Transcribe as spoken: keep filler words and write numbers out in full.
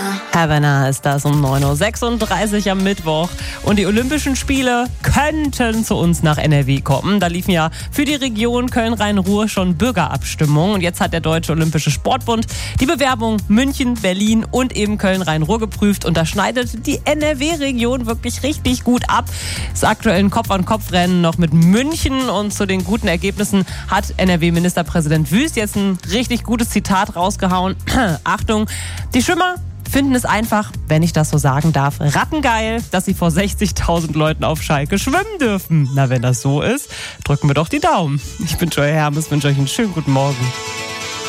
Havana ist das um neun Uhr sechsunddreißig am Mittwoch. Und die Olympischen Spiele könnten zu uns nach N R W kommen. Da liefen ja für die Region Köln-Rhein-Ruhr schon Bürgerabstimmungen. Und jetzt hat der Deutsche Olympische Sportbund die Bewerbung München, Berlin und eben Köln-Rhein-Ruhr geprüft. Und da schneidet die N R W-Region wirklich richtig gut ab. Das aktuelle Kopf-an-Kopf-Rennen noch mit München. Und zu den guten Ergebnissen hat N R W-Ministerpräsident Wüst jetzt ein richtig gutes Zitat rausgehauen. Achtung, die Schwimmer finden es einfach, wenn ich das so sagen darf, rattengeil, dass sie vor sechzigtausend Leuten auf Schalke schwimmen dürfen. Na, wenn das so ist, drücken wir doch die Daumen. Ich bin Joy Hermes, wünsche euch einen schönen guten Morgen.